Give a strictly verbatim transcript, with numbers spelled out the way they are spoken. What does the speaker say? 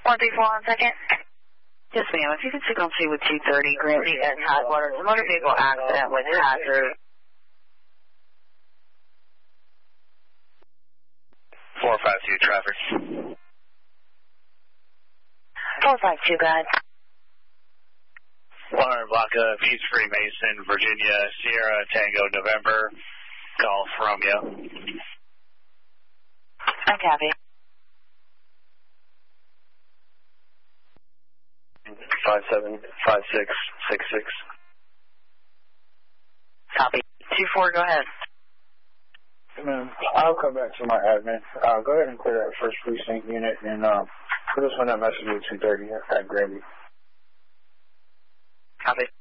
one three four on second. Yes, ma'am. If you could signal two with two thirty, Granby and Tidewater. It's a motor vehicle accident with hazard. four five two traffic. four five two, guide. one hundred block of East Freemason, Virginia, Sierra Tango, November. Call from you. I copy. five seven five six six six. Copy. two four, go ahead. Ma'am, I'll come back to my admin. Uh, go ahead and clear that first precinct unit and uh, put us on that message with two thirty at Granby. Copy.